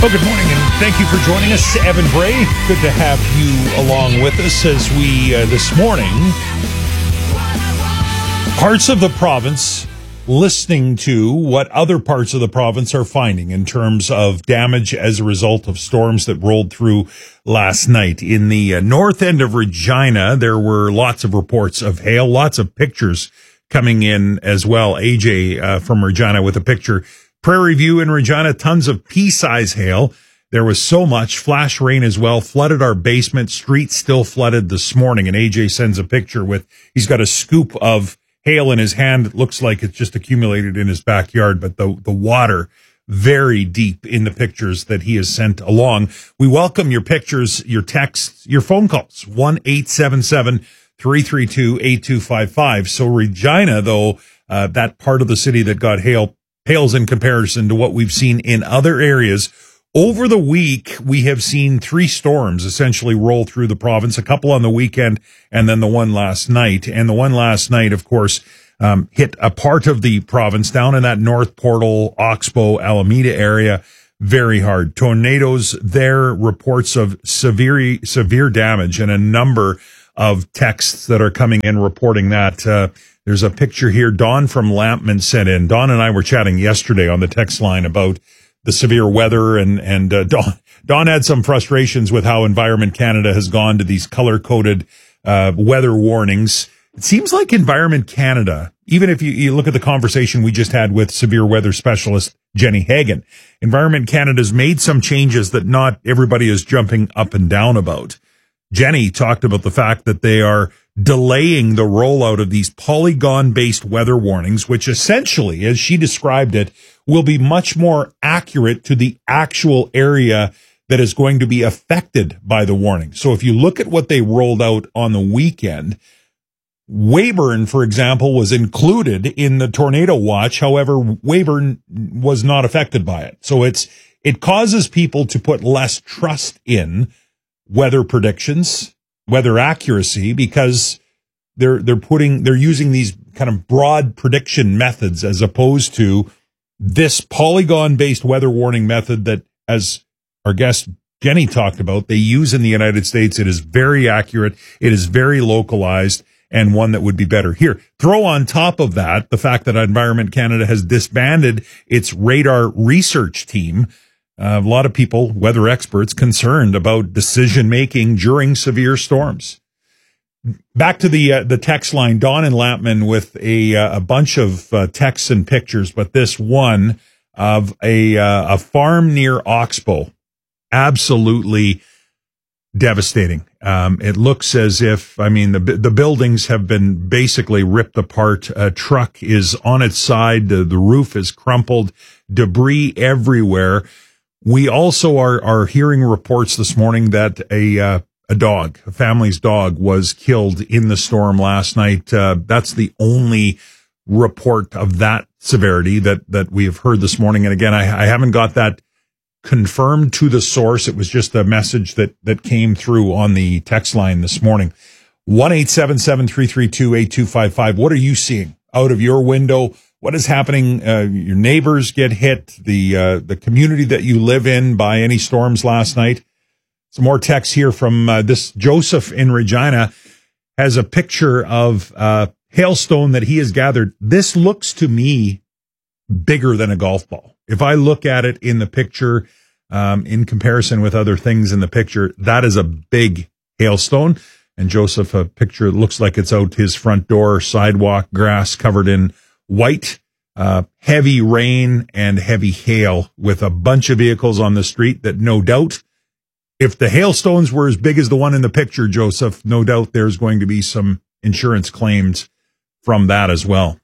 Well, good morning, and thank you for joining us. Evan Bray, good to have you along with us as we, this morning, parts of the province listening to what other parts of the province are finding in terms of damage as a result of storms that rolled through last night. In the north end of Regina, there were lots of reports of hail, lots of pictures coming in as well. AJ from Regina with a picture. Prairie View in Regina, tons of pea-size hail. There was so much flash rain as well, flooded our basement. Street still flooded this morning. And AJ sends a picture with, he's got a scoop of hail in his hand. It looks like it's just accumulated in his backyard, but the water very deep in the pictures that he has sent along. We welcome your pictures, your texts, your phone calls. 1-877-332-8255. So Regina, though, that part of the city that got hail pales in comparison to what we've seen in other areas. Over the week, we have seen 3 storms essentially roll through the province, a couple on the weekend and then the one last night. And the one last night, of course, hit a part of the province down in that North Portal, Oxbow, Alameda area very hard. Tornadoes there, reports of severe damage, and a number of texts that are coming in reporting that. There's a picture here Dawn from Lampman sent in. Dawn and I were chatting yesterday on the text line about the severe weather, and Dawn had some frustrations with how Environment Canada has gone to these color-coded weather warnings. It seems like Environment Canada, even if you look at the conversation we just had with severe weather specialist Jenny Hagan, Environment Canada's made some changes that not everybody is jumping up and down about. Jenny talked about the fact that they are delaying the rollout of these polygon-based weather warnings, which essentially, as she described it, will be much more accurate to the actual area that is going to be affected by the warning. So if you look at what they rolled out on the weekend, Weyburn, for example, was included in the tornado watch. However, Weyburn was not affected by it. So it causes people to put less trust in weather predictions, weather accuracy, because they're using these kind of broad prediction methods as opposed to this polygon-based weather warning method that, as our guest Jenny talked about, they use in the United States. It is very accurate. It is very localized, and one that would be better here. Throw on top of that the fact that Environment Canada has disbanded its radar research team. A lot of people, weather experts, concerned about decision-making during severe storms. Back to the text line, Dawn and Lampman with a bunch of texts and pictures, but this one of a farm near Oxbow, absolutely devastating. It looks as if, the buildings have been basically ripped apart. A truck is on its side. The roof is crumpled, debris everywhere. We also are hearing reports this morning that a family's dog was killed in the storm last night. That's the only report of that severity that we have heard this morning. And again, I haven't got that confirmed to the source. It was just a message that came through on the text line this morning. 1-877-332-8255. What are you seeing out of your window? What is happening? Your neighbors get hit, the community that you live in by any storms last night. Some more texts here from this Joseph in Regina has a picture of hailstone that he has gathered. This looks to me bigger than a golf ball. If I look at it in the picture, in comparison with other things in the picture, that is a big hailstone. And Joseph, a picture, it looks like it's out his front door, sidewalk, grass covered in white, heavy rain and heavy hail with a bunch of vehicles on the street that no doubt, if the hailstones were as big as the one in the picture, Joseph, no doubt there's going to be some insurance claims from that as well.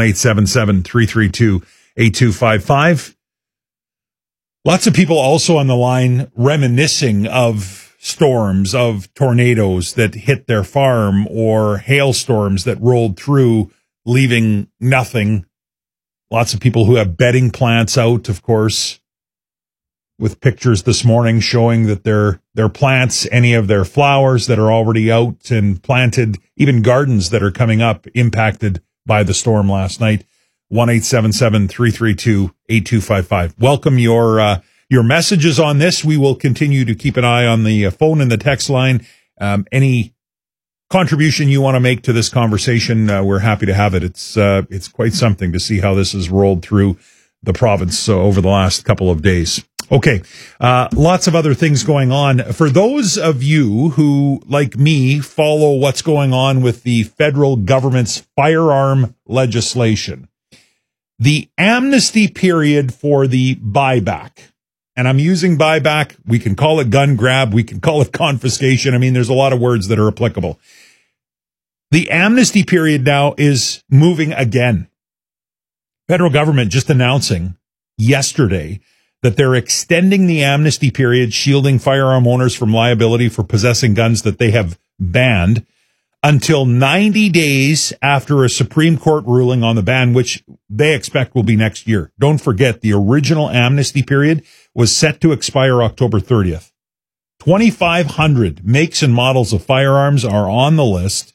1-877-332-8255. Lots of people also on the line reminiscing of storms, of tornadoes that hit their farm or hailstorms that rolled through, leaving nothing. Lots of people who have bedding plants out, of course, with pictures this morning showing that their plants, any of their flowers that are already out and planted, even gardens that are coming up impacted by the storm last night. 1-877-332-8255. Welcome your your messages on this. We will continue to keep an eye on the phone and the text line. Any contribution you want to make to this conversation, we're happy to have it. It's quite something to see how this has rolled through the province over the last couple of days. Okay, lots of other things going on. For those of you who, like me, follow what's going on with the federal government's firearm legislation, the amnesty period for the buyback, and I'm using buyback, we can call it gun grab, we can call it confiscation. I mean, there's a lot of words that are applicable. The amnesty period now is moving again. Federal government just announcing yesterday that they're extending the amnesty period, shielding firearm owners from liability for possessing guns that they have banned until 90 days after a Supreme Court ruling on the ban, which they expect will be next year. Don't forget, the original amnesty period was set to expire October 30th. 2,500 makes and models of firearms are on the list.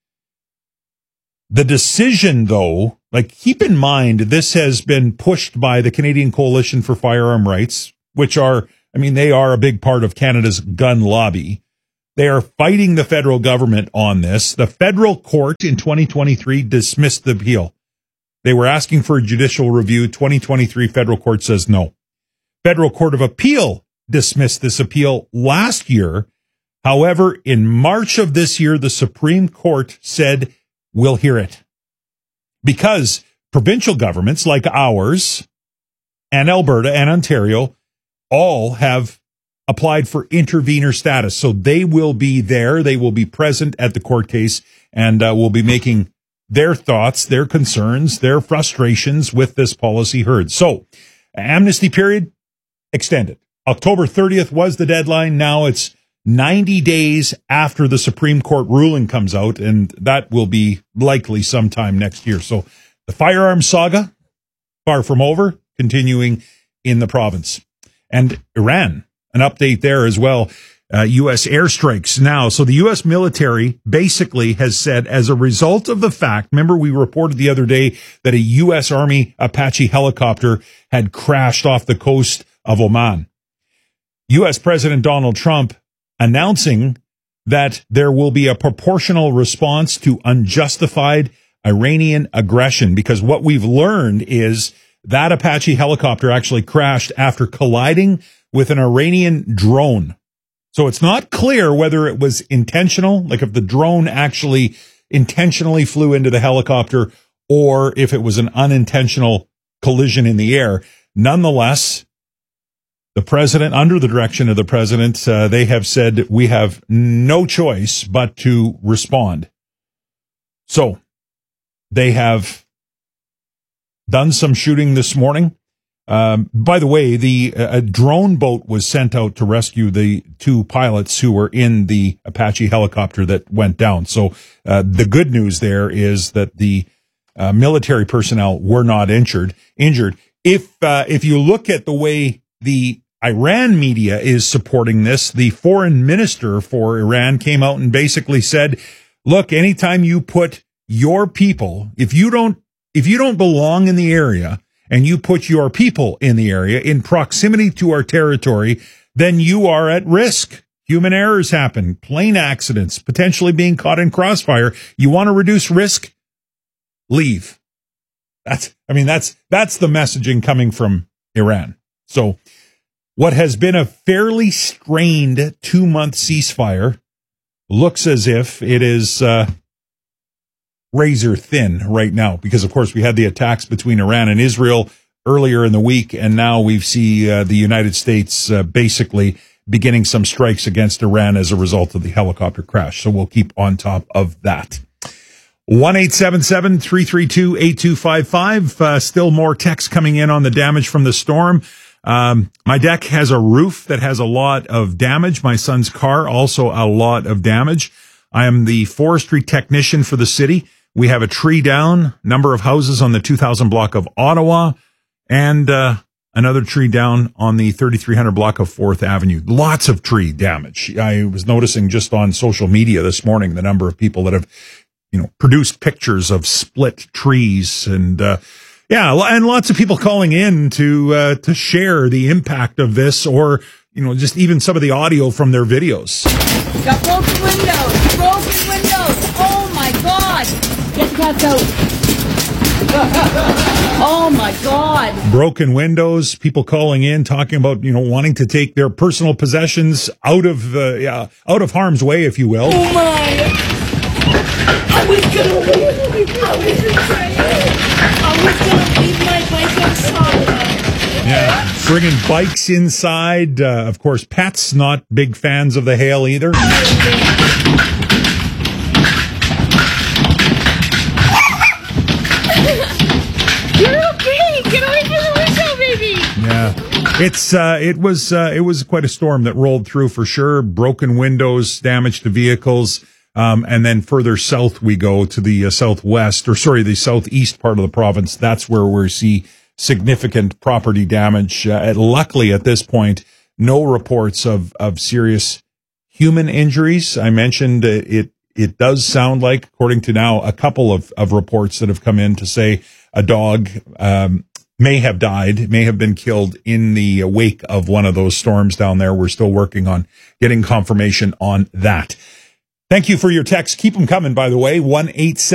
The decision, though, keep in mind, this has been pushed by the Canadian Coalition for Firearm Rights, which they are a big part of Canada's gun lobby. They are fighting the federal government on this. The federal court in 2023 dismissed the appeal. They were asking for a judicial review. 2023 federal court says no. Federal Court of Appeal dismissed this appeal last year. However, in March of this year, the Supreme Court said, we'll hear it. Because provincial governments like ours and Alberta and Ontario all have applied for intervener status. So they will be there. They will be present at the court case and will be making their thoughts, their concerns, their frustrations with this policy heard. So amnesty period extended. October 30th was the deadline. Now it's 90 days after the Supreme Court ruling comes out, and that will be likely sometime next year. So the firearms saga, far from over, continuing in the province. And Iran, an update there as well. U.S. airstrikes now. So the U.S. military basically has said, as a result of the fact, remember we reported the other day that a U.S. Army Apache helicopter had crashed off the coast of Oman. U.S. President Donald Trump announcing that there will be a proportional response to unjustified Iranian aggression, because what we've learned is that Apache helicopter actually crashed after colliding with an Iranian drone. So it's not clear whether it was intentional, like if the drone actually intentionally flew into the helicopter, or if it was an unintentional collision in the air. Nonetheless, the president, under the direction of the president, they have said we have no choice but to respond. So they have done some shooting this morning. By the way, a drone boat was sent out to rescue the two pilots who were in the Apache helicopter that went down. So the good news there is that the military personnel were not injured. If you look at the way the Iran media is supporting this, the foreign minister for Iran came out and basically said, look, anytime you put your people, if you don't belong in the area and you put your people in the area in proximity to our territory, then you are at risk. Human errors happen, plane accidents, potentially being caught in crossfire. You want to reduce risk? Leave. That's the messaging coming from Iran. So what has been a fairly strained 2-month ceasefire looks as if it is razor thin right now, because of course we had the attacks between Iran and Israel earlier in the week, and now we see the United States basically beginning some strikes against Iran as a result of the helicopter crash. So we'll keep on top of that. 1-877-332-8255. Still more texts coming in on the damage from the storm. My deck has a roof that has a lot of damage. My son's car, also a lot of damage. I am the forestry technician for the city. We have a tree down, number of houses on the 2000 block of Ottawa, and another tree down on the 3300 block of 4th Avenue. Lots of tree damage. I was noticing just on social media this morning the number of people that have, produced pictures of split trees, and Yeah, and lots of people calling in to share the impact of this, or just even some of the audio from their videos. Got broken windows. Broken windows. Oh my God! Get the cats out. Oh my God! Broken windows. People calling in talking about wanting to take their personal possessions out of harm's way, if you will. Oh my! I was gonna leave my bike outside. Yeah, bringing bikes inside. Of course, pets not big fans of the hail either. You're okay. Get away from the window, baby. Yeah, it was quite a storm that rolled through for sure. Broken windows, damage to vehicles. And then further south we go to the the southeast part of the province. That's where we see significant property damage. Luckily, at this point, no reports of serious human injuries. I mentioned it does sound like, according to now, a couple of reports that have come in to say a dog may have died, may have been killed in the wake of one of those storms down there. We're still working on getting confirmation on that. Thank you for your text. Keep them coming, by the way. 1-877